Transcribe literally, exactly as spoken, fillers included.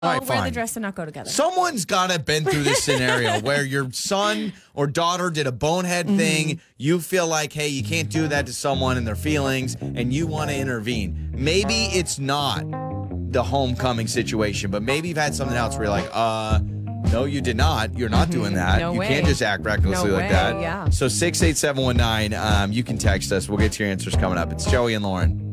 All Or right, wear fine. the dress and not go together. Someone's got to have been through this scenario where your son or daughter did a bonehead Mm-hmm. thing. You feel like, hey, you can't do that to someone and their feelings, and you want to intervene. Maybe it's not the homecoming situation, but maybe you've had something else where you're like, uh, no, you did not. You're not doing that. No you way. can't just act recklessly No like way, that. yeah. So six eight seven one nine, um, you can text us. We'll get to your answers coming up. It's Joey and Lauren.